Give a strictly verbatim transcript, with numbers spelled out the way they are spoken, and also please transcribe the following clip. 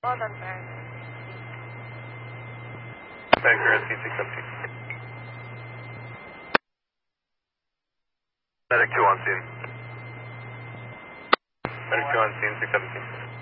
Well done, sir. Thank you, S T six seventeen. Medic two on scene. Medic two on scene, six seventeen.